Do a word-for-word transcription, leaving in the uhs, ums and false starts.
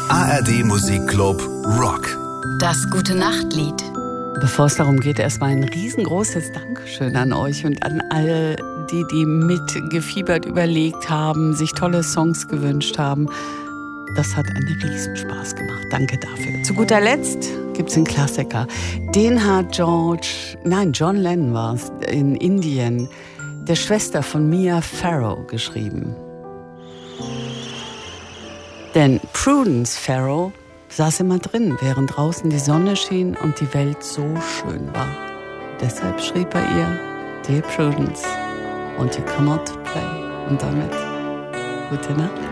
A R D Musikclub Rock. Das Gute-Nacht-Lied. Bevor es darum geht, erstmal ein riesengroßes Dankeschön an euch und an alle, die, die mitgefiebert überlegt haben, sich tolle Songs gewünscht haben. Das hat einen Riesenspaß gemacht. Danke dafür. Zu guter Letzt gibt es einen Klassiker. Den hat George, nein, John Lennon war es, in Indien, der Schwester von Mia Farrow geschrieben. Denn Prudence Farrow saß immer drin, während draußen die Sonne schien und die Welt so schön war. Deshalb schrieb er ihr, Dear Prudence, won't you come out to play? Und damit gute Nacht.